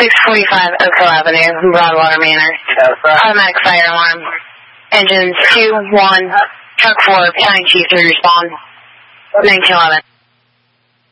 645 Oakville Avenue, Broadwater Manor. Automatic fire alarm. Engines 2, 1, truck 4, Battalion Chief to respond. 1911.